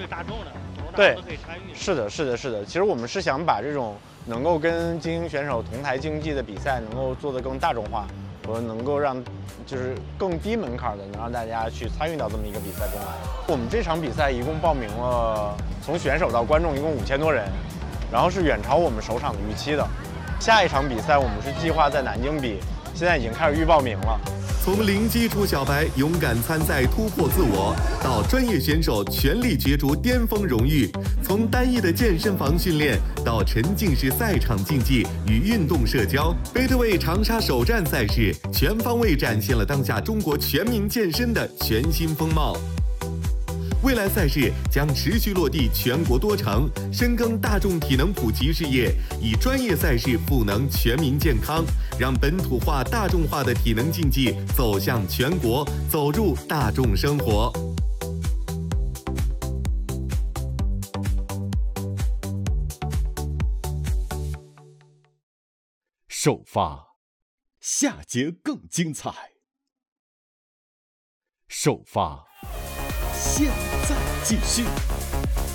对大众的，普通大对众都可以参与。 是的，是的，是的。其实我们是想把这种能够跟精英选手同台竞技的比赛，能够做得更大众化，和能够让就是更低门槛的，能让大家去参与到这么一个比赛中来。我们这场比赛一共报名了，从选手到观众一共5000多人，然后是远超我们首场的预期的。下一场比赛我们是计划在南京比，现在已经开始预报名了。 从零基础小白勇敢参赛突破自我，到专业选手全力角逐巅峰荣誉；从单一的健身房训练到沉浸式赛场竞技与运动社交，贝德韦长沙首站赛事全方位展现了当下中国全民健身的全新风貌。未来赛事将持续落地全国多城，深耕大众体能普及事业，以专业赛事赋能全民健康，让本土化、大众化的体能竞技走向全国，走入大众生活。 首发，下节更精彩。首发，现在继续。